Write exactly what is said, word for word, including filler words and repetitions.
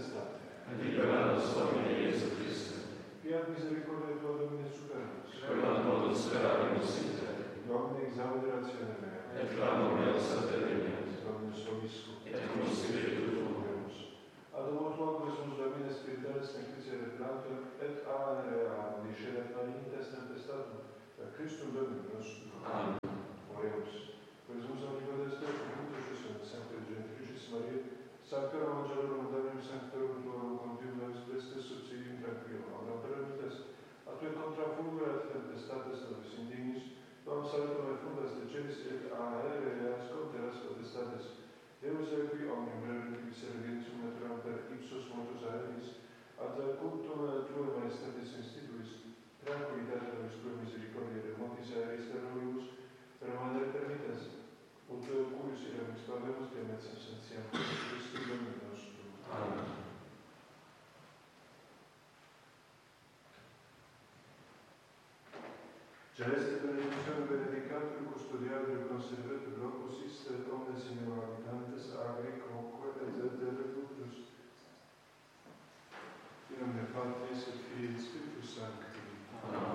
tempestate. Libera nos, Domine Iesu Christe. Fiat misericordia tua, Domine, super nos. Quam modo speravimus in te. Domine, exaude ratione mea. Et clamor meus adveniat. Domine, solisco. Et cum spiritu tuo. Ad hoc Christus Domine spiritualis sanctitia replantur, et area discelet malignitas tempestatum, per Christum Domine nostrum. Amen. Oremus. Presumus omnipotens Deo, cum Christus, Sancta Gentricis Maria, Sanctorum Angelorum Dominium Sanctorum Tuorum Contium Deus Christus subsidium tranquillum, aura permittas, a tue contra fulgurat tempestates nobis indignis, quam salutum et fundas de celis et aereas conteras potestates, Deus equi omnium rerum servientium naturam per ipsos motus aeris, ad cultum tuae majestatis instituis, tranquillitate nobis tuae misericordiae remontis aeris terroribus, permanere permittas, ut cuius irem expavemus clementiam sentiam, Christum Domine nostrum. Amen. Celeste benedictionem benedicatur,